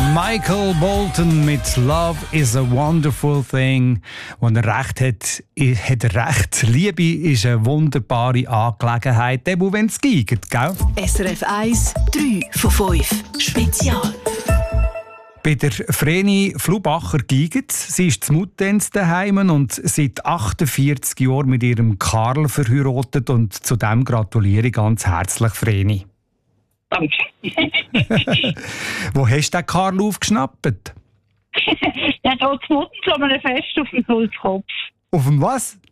Michael Bolton mit «Love is a wonderful thing». Wenn er recht hat, hat er recht. Liebe ist eine wunderbare Angelegenheit, eben wenn es geigt, gell? SRF 1, 3 von 5. Spezial. Bei der Vreni Flubacher geigt. Sie ist zu Muttenz daheim und seit 48 Jahren mit ihrem Karl verheiratet. Und zu dem gratuliere ich ganz herzlich, Vreni. Danke. Wo hast du den Karl aufgeschnappt? Ja, da zu Mutten so einem Fest auf dem Sulzkopf. Auf dem was?